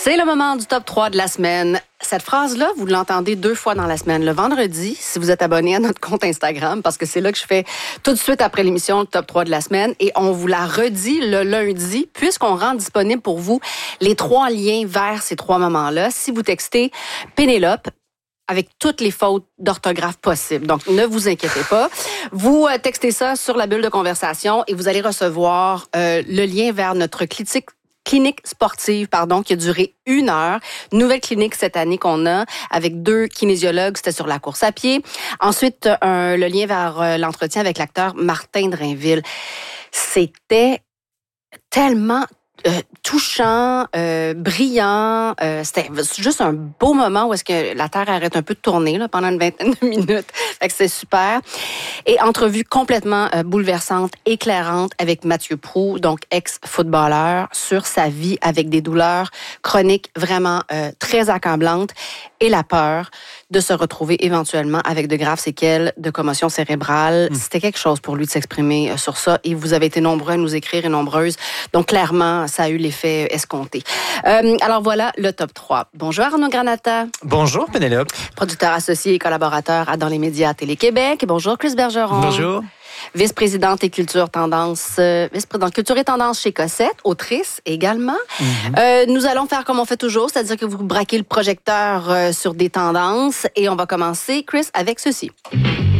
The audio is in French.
C'est le moment du top 3 de la semaine. Cette phrase-là, vous l'entendez 2 fois dans la semaine. Le vendredi, si vous êtes abonné à notre compte Instagram, parce que c'est là que je fais tout de suite après l'émission le top 3 de la semaine. Et on vous la redit le lundi, puisqu'on rend disponible pour vous les 3 liens vers ces 3 moments-là. Si vous textez Pénélope, avec toutes les fautes d'orthographe possibles. Donc, ne vous inquiétez pas. Vous textez ça sur la bulle de conversation et vous allez recevoir le lien vers notre clinique sportive, qui a duré 1 heure. Nouvelle clinique cette année qu'on a avec 2 kinésiologues. C'était sur la course à pied. Ensuite, le lien vers l'entretien avec l'acteur Martin Drainville. C'était tellement touchant, brillant. C'était juste un beau moment où est-ce que la Terre arrête un peu de tourner là, pendant une vingtaine de minutes. Fait que c'est super. Et entrevue complètement bouleversante, éclairante avec Mathieu Proulx, donc ex-footballeur, sur sa vie avec des douleurs chroniques vraiment très accablantes et la peur de se retrouver éventuellement avec de graves séquelles de commotion cérébrale. C'était quelque chose pour lui de s'exprimer sur ça et vous avez été nombreux à nous écrire et nombreuses. Donc clairement, ça a eu l'effet escompté. Alors voilà le top 3. Bonjour Arnaud Granata. Bonjour Pénélope. Producteur associé et collaborateur à Dans les médias à Télé-Québec. Bonjour Chris Bergeron. Bonjour. Vice-présidente et culture vice-présidente culture et tendance chez Cossette, autrice également. Nous allons faire comme on fait toujours, c'est-à-dire que vous braquez le projecteur sur des tendances et on va commencer, Chris, avec ceci.